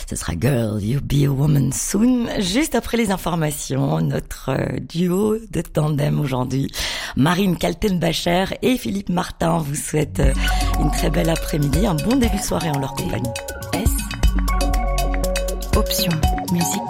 Ce sera Girl, You'll Be a Woman Soon. Juste après les informations, notre duo de tandem aujourd'hui, Marine Kaltenbacher et Philippe Martin, vous souhaite une très belle après-midi, un bon début de soirée en leur compagnie. Option musique.